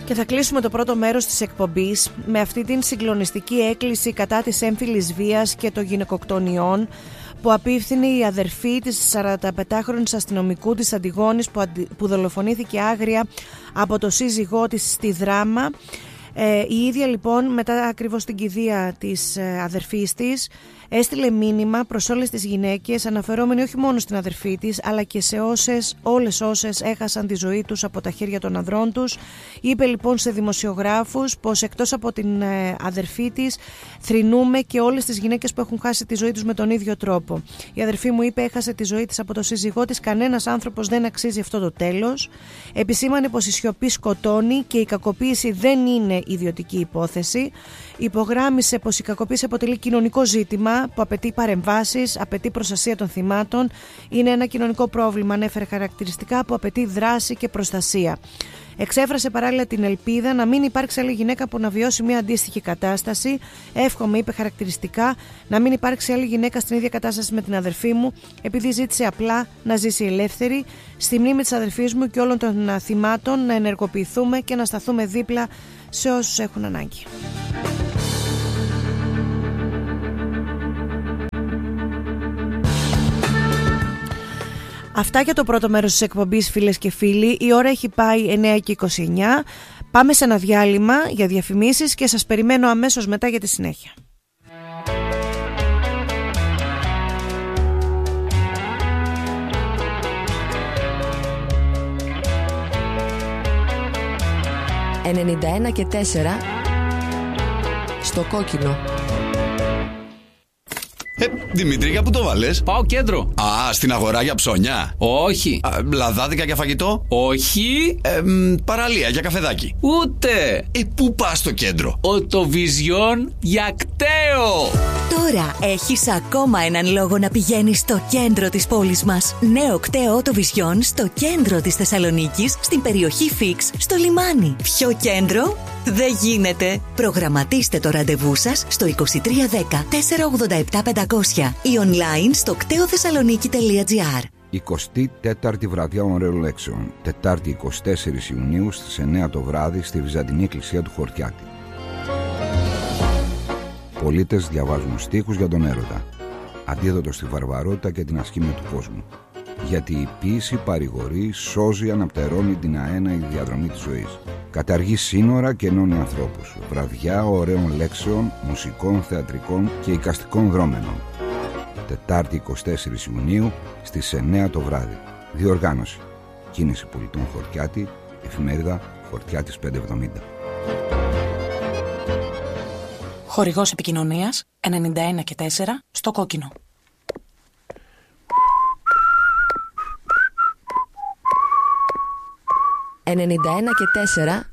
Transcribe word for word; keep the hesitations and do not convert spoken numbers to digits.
Και θα κλείσουμε το πρώτο μέρος της εκπομπής με αυτή την συγκλονιστική έκκληση κατά της έμφυλης βίας και των γυναικοκτονιών που απίφθινε η αδερφή της σαρανταπεντάχρονης αστυνομικού της Αντιγόνης που, αντι... που δολοφονήθηκε άγρια από το σύζυγό της στη Δράμα. Ε, η ίδια λοιπόν μετά ακριβώς την κηδεία της ε, αδερφής της έστειλε μήνυμα προς όλες τις γυναίκες, αναφερόμενη όχι μόνο στην αδερφή της αλλά και σε όσες, όλες όσες έχασαν τη ζωή τους από τα χέρια των ανδρών τους. Είπε λοιπόν σε δημοσιογράφους πως εκτός από την ε, αδερφή της θρηνούμε και όλες τις γυναίκες που έχουν χάσει τη ζωή τους με τον ίδιο τρόπο. Η αδερφή μου, είπε, έχασε τη ζωή της από το σύζυγό της, κανένας άνθρωπος δεν αξίζει αυτό το τέλος. Επισήμανε πως η σιωπή σκοτώνει και η κακοποίηση δεν είναι ιδιωτική υπόθεση. Υπογράμμισε πως η κακοποίηση αποτελεί κοινωνικό ζήτημα που απαιτεί παρεμβάσεις, απαιτεί προστασία των θυμάτων. Είναι ένα κοινωνικό πρόβλημα, ανέφερε χαρακτηριστικά, που απαιτεί δράση και προστασία. Εξέφρασε παράλληλα την ελπίδα να μην υπάρξει άλλη γυναίκα που να βιώσει μια αντίστοιχη κατάσταση. Εύχομαι, είπε χαρακτηριστικά, να μην υπάρξει άλλη γυναίκα στην ίδια κατάσταση με την αδερφή μου, επειδή ζήτησε απλά να ζήσει ελεύθερη. Στη μνήμη της αδερφής μου και όλων των θυμάτων να ενεργοποιηθούμε και να σταθούμε δίπλα σε όσους έχουν ανάγκη. Αυτά για το πρώτο μέρος της εκπομπής, φίλες και φίλοι. Η ώρα έχει πάει εννιά και είκοσι εννιά. Πάμε σε ένα διάλειμμα για διαφημίσεις και σας περιμένω αμέσως μετά για τη συνέχεια. ενενήντα ένα και τέσσερα στο κόκκινο. Ε, Δημήτρη, για πού το βάλες? Πάω κέντρο. Α, στην αγορά για ψώνια? Όχι. Α, λαδάδικα για φαγητό? Όχι. Ε, μ, παραλία για καφεδάκι? Ούτε. Ε, πού πας στο κέντρο? Οτοβιζιόν για κταίο. Τώρα έχεις ακόμα έναν λόγο να πηγαίνεις στο κέντρο της πόλης μας. Νέο κταίο Οτοβιζιόν στο κέντρο της Θεσσαλονίκης, στην περιοχή Φίξ, στο λιμάνι. Ποιο κέντρο? Δεν γίνεται. Προγραμματίστε το ραντεβού σας στο είκοσι τρία δέκα τετρακόσια ογδόντα επτά πεντακόσια ή online στο κτέοθεσσαλονίκη τελεία τζι άρ. εικοστή τέταρτη βραδιά ωραίων λέξεων. Τετάρτη εικοστή τέταρτη Ιουνίου στις εννιά το βράδυ στη Βυζαντινή Εκκλησία του Χορτιάτη. Πολίτες διαβάζουν στίχους για τον έρωτα. Αντίδοτο στη βαρβαρότητα και την ασκήμια του κόσμου. Γιατί η ποίηση παρηγορεί, σώζει, αναπτερώνει την αέναη διαδρομή της ζωής. Καταργεί σύνορα και ενώνει ανθρώπους. Βραδιά ωραίων λέξεων, μουσικών, θεατρικών και εικαστικών δρόμενων. Τετάρτη εικοστή τέταρτη Ιουνίου στις εννιά το βράδυ. Διοργάνωση. Κίνηση Πολιτών Χορτιάτη, εφημερίδα Χορτιάτης πεντακόσια εβδομήντα. Χορηγός επικοινωνίας ενενήντα ένα και τέσσερα στο κόκκινο. ενενήντα ένα και τέσσερα